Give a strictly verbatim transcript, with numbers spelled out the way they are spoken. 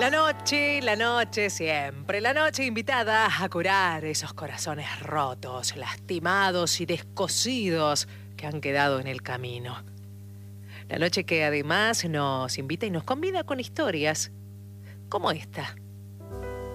La noche, la noche, siempre la noche invitada a curar esos corazones rotos, lastimados y descosidos que han quedado en el camino. La noche que además nos invita y nos convida con historias como esta,